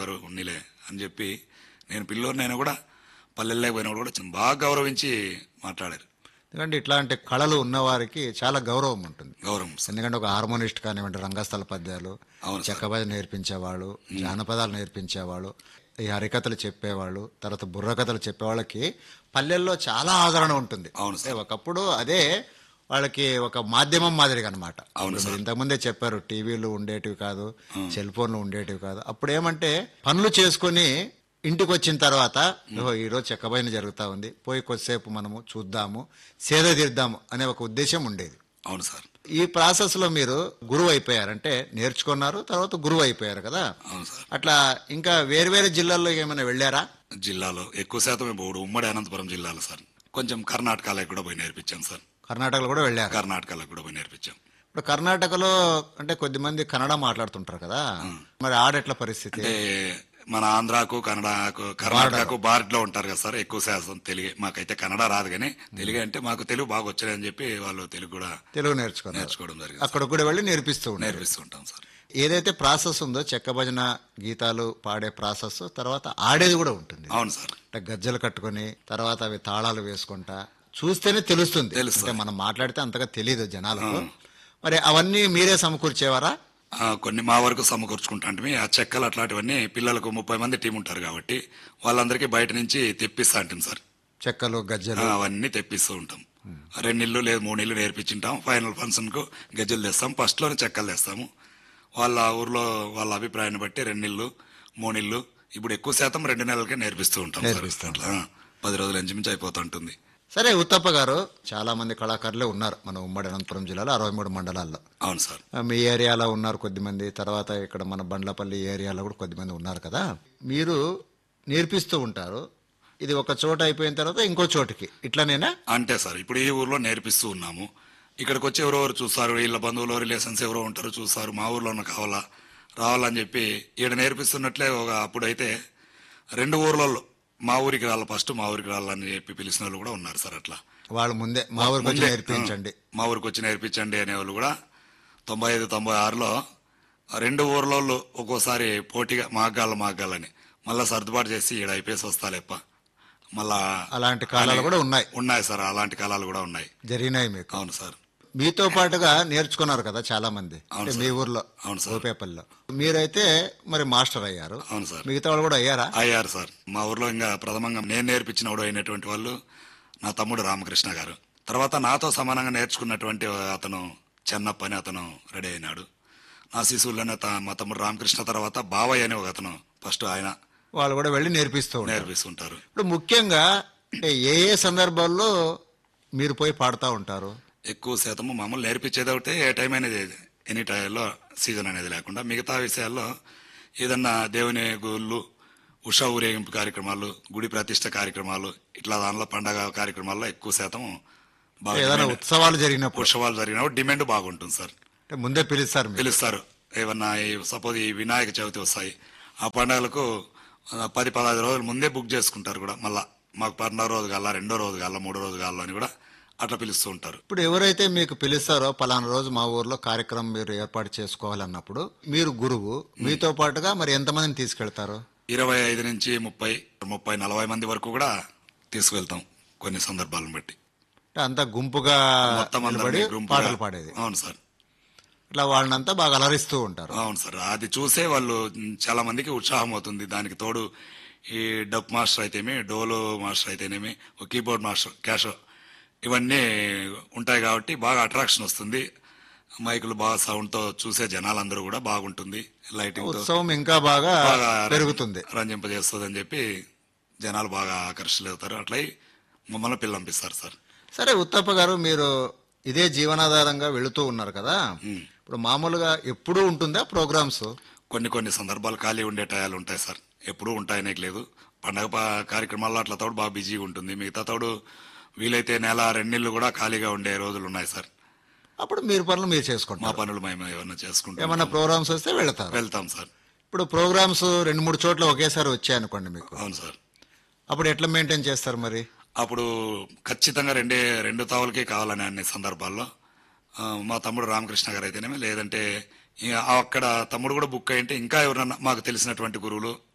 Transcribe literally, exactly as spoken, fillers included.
చెప్తారు ఉన్నిలే అని చెప్పి నేను పిల్లోడినైనా కూడా పల్లెల్లో పోయినప్పుడు కూడా చాలా బాగా గౌరవించి మాట్లాడారు. ఎందుకంటే ఇట్లాంటి కళలు ఉన్నవారికి చాలా గౌరవం ఉంటుంది. గౌరవం సార్. ఎందుకంటే ఒక హార్మోనిస్ట్ కానివ్వండి, రంగస్థల పద్యాలు, అవును సార్. చెక్కబజ నేర్పించేవాళ్ళు, జానపదాలు నేర్పించేవాళ్ళు, ఈ హరికథలు చెప్పేవాళ్ళు, తర్వాత బుర్రకథలు చెప్పేవాళ్ళకి పల్లెల్లో చాలా ఆదరణ ఉంటుంది. అవును సార్. అంటే ఒకప్పుడు అదే వాళ్ళకి ఒక మాధ్యమం మాదిరిగా అనమాట. అవును సార్. ఇంతకుముందే చెప్పారు, టీవీలు ఉండేటివి కాదు, సెల్ ఫోన్లు ఉండేటివి కాదు. అప్పుడు ఏమంటే పనులు చేసుకుని ఇంటికి వచ్చిన తర్వాత ఓహో ఈరోజు చెక్కబైన జరుగుతా ఉంది, పోయి కొద్దిసేపు మనము చూద్దాము, సేద తీద్దాము అనే ఒక ఉద్దేశం ఉండేది. అవును సార్. ఈ ప్రాసెస్ లో మీరు గురువు అయిపోయారంటే నేర్చుకున్నారు, తర్వాత గురువు అయిపోయారు కదా. అవును సార్. అట్లా ఇంకా వేరు వేరే జిల్లాల్లో ఏమైనా వెళ్ళారా? జిల్లాలో ఎక్కువ శాతం ఇప్పుడు ఉమ్మడి అనంతపురం జిల్లాలో సార్. కొంచెం కర్ణాటకలో కూడా పోయి నేర్పించాం సార్. కర్ణాటకలో కూడా వెళ్ళారు. కర్ణాటకలో కూడా పోయి నేర్పించాం. ఇప్పుడు కర్ణాటకలో అంటే కొద్దిమంది కన్నడ మాట్లాడుతుంటారు కదా, మరి ఆడెట్ల పరిస్థితి? అంటే మన ఆంధ్రాకు కన్నడకు కర్ణాటకకు బార్డర్లో ఉంటారు కదా సార్. ఎక్కువ శాతం తెలుగే. మాకైతే కన్నడ రాదు, కానీ తెలుగు అంటే మాకు తెలుగు బాగా వచ్చాయని చెప్పి వాళ్ళు తెలుగు కూడా తెలుగు నేర్చుకున్నారు. నేర్చుకోవడం జరిగింది. అక్కడ కూడా వెళ్ళి నేర్పిస్తూ ఉన్నారు. నేర్పిస్తూ ఉంటాం సార్. ఏదైతే ప్రాసెస్ ఉందో చెక్క భజన గీతాలు పాడే ప్రాసెస్, తర్వాత ఆడేది కూడా ఉంటుంది. అవును సార్. అంటే గజ్జలు కట్టుకుని తర్వాత అవి తాళాలు వేసుకుంటా చూస్తేనే తెలుస్తుంది. తెలుస్తుంది. అంటే మనం మాట్లాడితే అంతగా తెలియదు జనాలకు. మరి అవన్నీ మీరే సమకూర్చేవారా? ఆ, కొన్ని మా వరకు సమకూర్చుకుంటాంటిమి. ఆ చెక్కలు అట్లాంటివన్నీ పిల్లలకు ముప్పై మంది టీం ఉంటారు కాబట్టి వాళ్ళందరికీ బయట నుంచి తెప్పిస్తా అంటాం సార్. చెక్కలు ఆ, గజ్జలు అవన్నీ తెప్పిస్తూ ఉంటాం. రెండు ఇళ్ళు లేదు మూడు ఇళ్ళు నేర్పించుంటాం. ఫైనల్ ఫంక్షన్ కు గజ్జలు తెస్తాం, ఫస్ట్ లోనే చెక్కలు తెస్తాము. వాళ్ళ ఊర్లో వాళ్ళ అభిప్రాయాన్ని బట్టి రెండిళ్ళు మూడిళ్ళు, ఇప్పుడు ఎక్కువ శాతం రెండు నెలలకే నేర్పిస్తూ ఉంటాం సార్. నేర్పిస్తాం. అట్లా పది రోజులు ఇంచుమించు అయిపోతుంటుంది. సరే, ఉత్తప్ప గారు, చాలా మంది కళాకారులే ఉన్నారు మన ఉమ్మడి అనంతపురం జిల్లాలో అరవై మూడు మండలాల్లో. అవును సార్. మీ ఏరియాలో ఉన్నారు కొద్దిమంది, తర్వాత ఇక్కడ మన బండ్లపల్లి ఏరియాలో కూడా కొద్దిమంది ఉన్నారు కదా. మీరు నేర్పిస్తూ ఉంటారు, ఇది ఒక చోట అయిపోయిన తర్వాత ఇంకో చోటికి ఇట్లానేనా? అంటే సార్ ఇప్పుడు ఈ ఊర్లో నేర్పిస్తూ ఉన్నాము, ఇక్కడికి వచ్చి ఎవరెవరు చూస్తారు, వీళ్ళ బంధువులు రిలేషన్స్ ఎవరో ఉంటారు చూస్తారు, మా ఊర్లో ఉన్న కావాలా రావాలని చెప్పి ఈడ నేర్పిస్తున్నట్లే. ఒక అప్పుడైతే రెండు ఊర్లలో మా ఊరికి రాళ్ళ ఫస్ట్ మా ఊరికి రాళ్ళని చెప్పి పిలిచిన వాళ్ళు కూడా ఉన్నారు సార్. అట్లా వాళ్ళు ముందే మా ఊరికి వచ్చి ముందే, నేర్పించండి మా ఊరికి వచ్చి నేర్పించండి అనేవాళ్ళు కూడా తొంభై ఐదు తొంభై ఆరులో రెండు ఊర్లలో ఒక్కోసారి పోటీగా మాగ్గాళ్ళ మాగ్గాళ్ళని మళ్ళా సర్దుబాటు చేసి ఈడ అయిపోయేసి వస్తాలేప్ప మళ్ళా అలాంటి కాలాలు కూడా ఉన్నాయి. ఉన్నాయి సార్. అలాంటి కాలాలు కూడా ఉన్నాయి, జరిగినాయి మీకు. అవును సార్. మీతో పాటుగా నేర్చుకున్నారు కదా చాలా మంది. అవును అంటే సార్. మీ ఊర్లో అవును సార్. ఓపేపల్లిలో మీరైతే మరి మాస్టర్ అయ్యారు. అవును సార్. మిగతా వాళ్ళు కూడా అయ్యారా? అయ్యారు సార్. మా ఊర్లో ఇంకా ప్రథమంగా నేను నేర్పించినప్పుడు అయినటువంటి వాళ్ళు నా తమ్ముడు రామకృష్ణ గారు. తర్వాత నాతో సమానంగా నేర్చుకున్నటువంటి అతను చెన్నప్ప అని అతను రెడీ అయినాడు. నా శిశువుల్లోనే త- మా తమ్ముడు రామకృష్ణ తర్వాత బావయ్య అని ఒక అతను ఫస్ట్ ఆయన వాళ్ళు కూడా వెళ్ళి నేర్పిస్తూ ఉంటారు. నేర్పిస్తుంటారు. ఇప్పుడు ముఖ్యంగా అంటే ఏ ఏ సందర్భాల్లో మీరు పోయి పాడుతూ ఉంటారు? ఎక్కువ శాతము మామూలు నేర్పించేది ఒకటి, ఏ టైం అనేది ఎనీ టైంలో సీజన్ అనేది లేకుండా మిగతా విషయాల్లో ఏదన్నా దేవుని గుళ్ళు, ఉషా ఊరేగింపు కార్యక్రమాలు, గుడి ప్రతిష్ట కార్యక్రమాలు, ఇట్లా దానిలో పండగ కార్యక్రమాల్లో ఎక్కువ శాతం బాగా ఏదైనా డిమాండ్- ఉత్సవాలు జరిగినప్పుడు ఉత్సవాలు జరిగినప్పుడు డిమాండ్ బాగుంటుంది సార్. అంటే ముందే పిలుస్తారు మీరు. పిలుస్తారు. ఏమన్నా సపోజ్ ఈ వినాయక చవితి వస్తాయి, ఆ పండుగలకు ఆ, పది పదహైదు రోజులు ముందే బుక్ చేసుకుంటారు కూడా. మళ్ళా మాకు పన్నెండో రోజు కాల, రెండో రోజు కాల, మూడో రోజు కాల అని కూడా అట్లా పిలుస్తూ ఉంటారు. ఇప్పుడు ఎవరైతే మీకు పిలుస్తారో పలానా రోజు మా ఊర్లో కార్యక్రమం మీరు ఏర్పాటు చేసుకోవాలన్నప్పుడు మీరు గురువు, మీతో పాటుగా మరి ఎంతమందిని తీసుకెళ్తారు? ఇరవై ఐదు నుంచి ముప్పై ముప్పై నలభై మంది వరకు కూడా తీసుకువెళ్తాం కొన్ని సందర్భాలను బట్టి. అంటే అంతా గుంపుగా మొత్తం నిలబడి అందరినీ గుంపుగా- పాటలు పాడేది. అవును సార్. ఇట్లా వాళ్ళనంతా బాగా అలరిస్తూ ఉంటారు. అవును సార్. అది చూసే వాళ్ళు చాలా మందికి ఉత్సాహం అవుతుంది. దానికి తోడు ఈ డప్ మాస్టర్ అయితేమి, డోలు మాస్టర్ అయితేనేమి, ఒక కీబోర్డ్ మాస్టర్, క్యాషో, ఇవన్నీ ఉంటాయి కాబట్టి బాగా అట్రాక్షన్ వస్తుంది. మైకులు బాగా సౌండ్ తో చూసే జనాలందరూ కూడా బాగుంటుంది. లైటింగ్ తో ఉత్సవం ఇంకా బాగా బాగా పెరుగుతుంది. రంజింపజేస్తుంది అని చెప్పి జనాలు బాగా ఆకర్షితులవుతారు. అట్లా మమ్మల్ని పిల్లంపిస్తారు సార్. సరే ఉత్తప్ప గారు, మీరు ఇదే జీవనాధారంగా వెళుతూ ఉన్నారు కదా. ఇప్పుడు మామూలుగా ఎప్పుడూ ఉంటుందా ప్రోగ్రామ్స్? కొన్ని కొన్ని సందర్భాలు ఖాళీ ఉండే టయాలు ఉంటాయి సార్. ఎప్పుడూ ఉంటాయనే లేదు. పండగ ప- కార్యక్రమాల్లో అట్లా తోడు బాగా బిజీగా ఉంటుంది. మిగతా తోడు వీలైతే నెల రెండేళ్లు కూడా ఖాళీగా ఉండే రోజులు ఉన్నాయి సార్. అప్పుడు మీరు పనులు మీరు మా చేసుకుంటారు. పనులు మేము ఏమన్నా చేసుకుంటాం, ఏమన్నా ప్రోగ్రామ్స్ వస్తే వెళతారు. వెళ్తాం సార్. ఇప్పుడు ప్రోగ్రామ్స్ రెండు మూడు చోట్ల ఒకేసారి వచ్చాయనుకోండి మీకు, అవును సార్. అప్పుడు ఎట్లా మెయింటైన్ చేస్తారు మరి? అప్పుడు ఖచ్చితంగా రెండే రెండు తావులకే కావాలని అన్ని సందర్భాల్లో ఆ, మా తమ్ముడు రామకృష్ణ గారు అయితేనేమి, లేదంటే ఇక అక్కడ తమ్ముడు కూడా బుక్ అయింటే ఇంకా ఎవరన్నా మాకు తెలిసినటువంటి గురువులు